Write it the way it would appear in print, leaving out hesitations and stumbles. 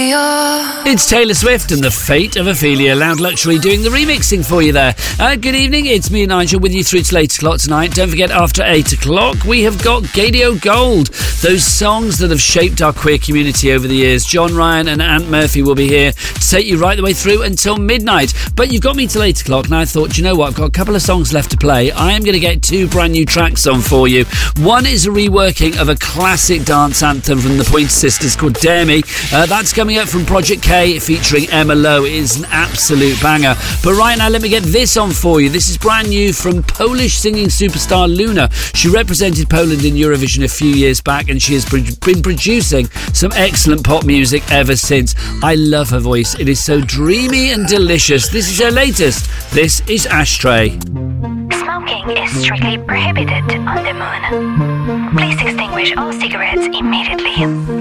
It's Taylor Swift and The Fate of Ophelia. Loud Luxury doing the remixing for you there. Good evening, it's me and Nigel with you through till 8 o'clock tonight. Don't forget, after 8 o'clock, we have got Gadio Gold. Those songs that have shaped our queer community over the years. John Ryan and Ant Murphy will be here to take you right the way through until midnight. But you've got me till 8 o'clock, and I thought, you know what, I've got a couple of songs left to play. I am going to get two brand new tracks on for you. One is a reworking of a classic dance anthem from the Pointer Sisters called Dare Me. That's coming up from Project K featuring Emma Lowe. It is an absolute banger. But right now, let me get this on for you. This is brand new from Polish singing superstar Luna. She represented Poland in Eurovision a few years back, and she has been producing some excellent pop music ever since. I love her voice. It is so dreamy and delicious. This is her latest. This is Ashtray. Smoking is strictly prohibited on the moon. Please extinguish all cigarettes immediately.